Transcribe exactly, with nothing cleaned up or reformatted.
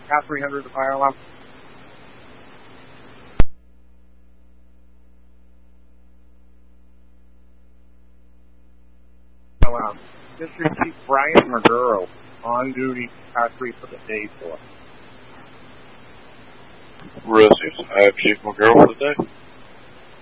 Cat three hundred, the fire alarm. Alarm. District Chief Brian Maguro, on duty, Cat three for the day for. Roses, I have Chief Maguro for the day.